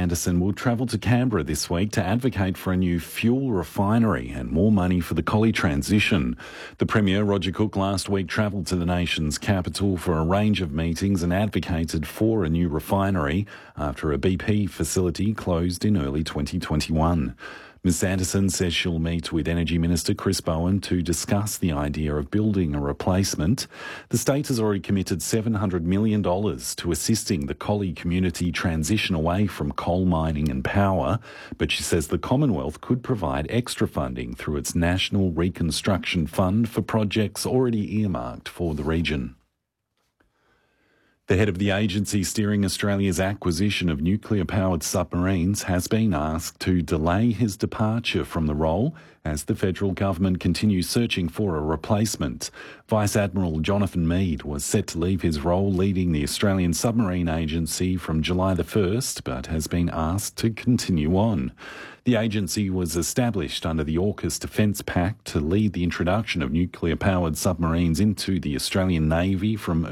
Anderson will travel to Canberra this week to advocate for a new fuel refinery and more money for the Collie transition. The Premier, Roger Cook, last week travelled to the nation's capital for a range of meetings and advocated for a new refinery after a BP facility closed in early 2021. Ms Anderson says she'll meet with Energy Minister Chris Bowen to discuss the idea of building a replacement. The state has already committed $700 million to assisting the Collie community transition away from coal mining and power, but she says the Commonwealth could provide extra funding through its National Reconstruction Fund for projects already earmarked for the region. The head of the agency steering Australia's acquisition of nuclear-powered submarines has been asked to delay his departure from the role as the federal government continues searching for a replacement. Vice Admiral Jonathan Meade was set to leave his role leading the Australian Submarine Agency from July the 1st, but has been asked to continue on. The agency was established under the AUKUS Defence Pact to lead the introduction of nuclear-powered submarines into the Australian Navy from